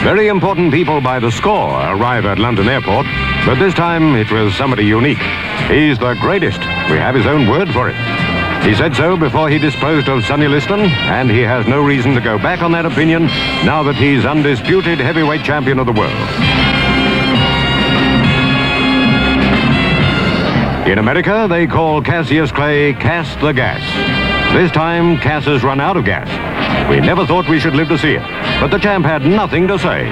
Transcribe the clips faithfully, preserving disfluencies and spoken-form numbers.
Very important people by the score arrive at London Airport, but this time it was somebody unique. He's the greatest. We have his own word for it. He said so before he disposed of Sonny Liston, and he has no reason to go back on that opinion now that he's undisputed heavyweight champion of the world. In America, they call Cassius Clay Cass the Gas. This time, Cass has run out of gas. We never thought we should live to see it, but the champ had nothing to say.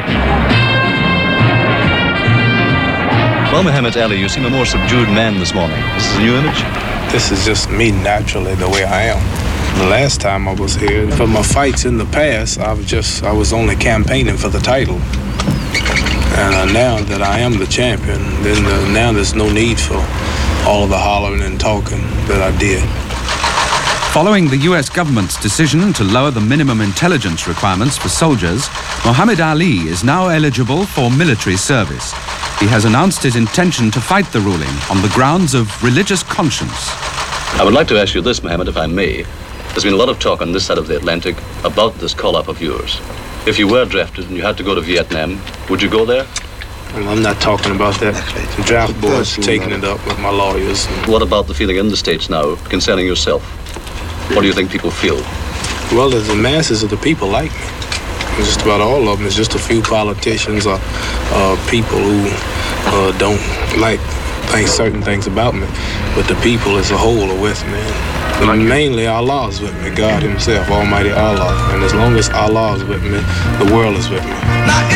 Well, Muhammad Ali, you seem a more subdued man this morning. This is a new image? This is just me naturally, the way I am. The last time I was here, for my fights in the past, I was just, I was only campaigning for the title. And uh, now that I am the champion, then uh, now there's no need for all of the hollering and talking that I did. Following the U S government's decision to lower the minimum intelligence requirements for soldiers, Muhammad Ali is now eligible for military service. He has announced his intention to fight the ruling on the grounds of religious conscience. I would like to ask you this, Muhammad, if I may. There's been a lot of talk on this side of the Atlantic about this call-up of yours. If you were drafted and you had to go to Vietnam, would you go there? Well, I'm not talking about that. The draft board's taking it up with my lawyers. What about the feeling in the States now concerning yourself? What do you think people feel? Well, there's the masses of the people like me. It's just about all of them. It's just a few politicians or uh, people who uh, don't like think certain things about me. But the people as a whole are with me. But mainly Allah is with me, God himself, Almighty Allah. And as long as Allah is with me, the world is with me.